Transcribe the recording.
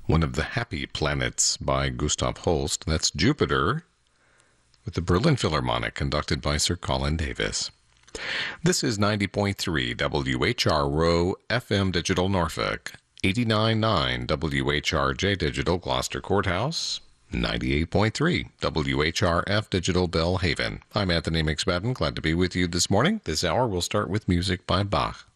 one of the happy planets by Gustav Holst. That's Jupiter, with the Berlin Philharmonic, conducted by Sir Colin Davis. This is 90.3 WHRO FM Digital Norfolk, 89.9 WHRJ Digital Gloucester Courthouse, 98.3 WHRF Digital Bellhaven. I'm Anthony McSpadden, glad to be with you this morning. This hour we'll start with music by Bach.